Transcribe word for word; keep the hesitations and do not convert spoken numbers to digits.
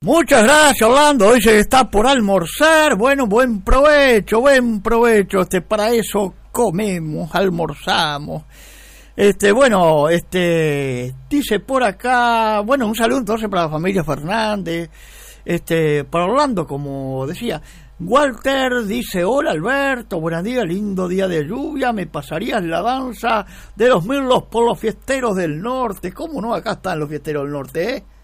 Muchas gracias, Orlando. Dice que está por almorzar. Bueno, buen provecho, buen provecho. Este, para eso comemos, almorzamos. Este, bueno, este, dice por acá, bueno, un saludo entonces para la familia Fernández. Este, para Orlando, como decía. Walter dice, hola Alberto, buenos días, lindo día de lluvia, me pasarías la danza de los mirlos por los fiesteros del norte. ¿Cómo no? Acá están los fiesteros del norte, ¿eh?